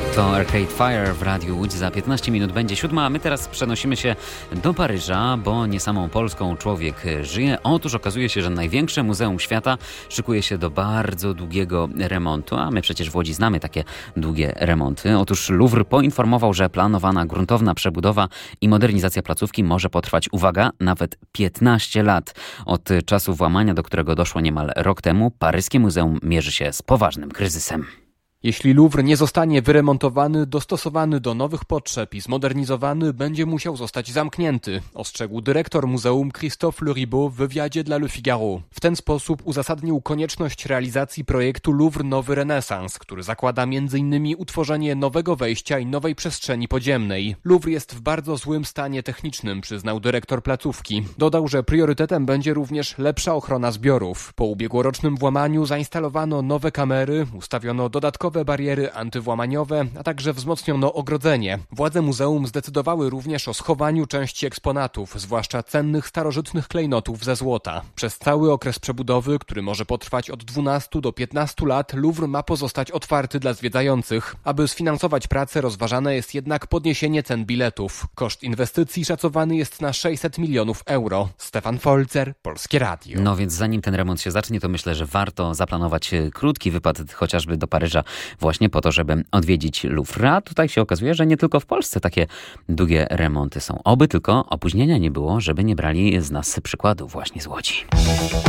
To Arcade Fire w Radiu Łódź. Za 15 minut będzie 7, a my teraz przenosimy się do Paryża, bo nie samą Polską człowiek żyje. Otóż okazuje się, że największe muzeum świata szykuje się do bardzo długiego remontu, a my przecież w Łodzi znamy takie długie remonty. Otóż Louvre poinformował, że planowana gruntowna przebudowa i modernizacja placówki może potrwać, uwaga, nawet 15 lat. Od czasu włamania, do którego doszło niemal rok temu, paryskie muzeum mierzy się z poważnym kryzysem. Jeśli Louvre nie zostanie wyremontowany, dostosowany do nowych potrzeb i zmodernizowany, będzie musiał zostać zamknięty, ostrzegł dyrektor muzeum Christophe Le Ribaud w wywiadzie dla Le Figaro. W ten sposób uzasadnił konieczność realizacji projektu Louvre Nowy Renesans, który zakłada m.in. utworzenie nowego wejścia i nowej przestrzeni podziemnej. Louvre jest w bardzo złym stanie technicznym, przyznał dyrektor placówki. Dodał, że priorytetem będzie również lepsza ochrona zbiorów. Po ubiegłorocznym włamaniu zainstalowano nowe kamery, ustawiono dodatkowe bariery antywłamaniowe, a także wzmocniono ogrodzenie. Władze muzeum zdecydowały również o schowaniu części eksponatów, zwłaszcza cennych starożytnych klejnotów ze złota. Przez cały okres przebudowy, który może potrwać od 12 do 15 lat, Louvre ma pozostać otwarty dla zwiedzających. Aby sfinansować pracę, rozważane jest jednak podniesienie cen biletów. Koszt inwestycji szacowany jest na 600 milionów euro. Stefan Folzer, Polskie Radio. No więc zanim ten remont się zacznie, to myślę, że warto zaplanować krótki wypad chociażby do Paryża właśnie po to, żeby odwiedzić Louvre. A tutaj się okazuje, że nie tylko w Polsce takie długie remonty są. Oby tylko opóźnienia nie było, żeby nie brali z nas przykładu właśnie z Łodzi.